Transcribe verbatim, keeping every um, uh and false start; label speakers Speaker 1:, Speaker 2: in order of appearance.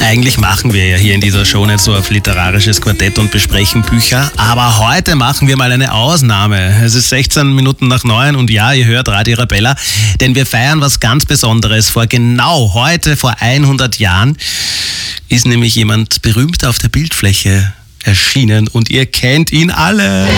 Speaker 1: Eigentlich machen wir ja hier in dieser Show nicht so auf literarisches Quartett und besprechen Bücher, aber heute machen wir mal eine Ausnahme. Es ist sechzehn Minuten nach neun und ja, ihr hört Radio Arabella, denn wir feiern was ganz Besonderes. Vor genau heute, vor hundert Jahren, ist nämlich jemand berühmt auf der Bildfläche erschienen und ihr kennt ihn alle.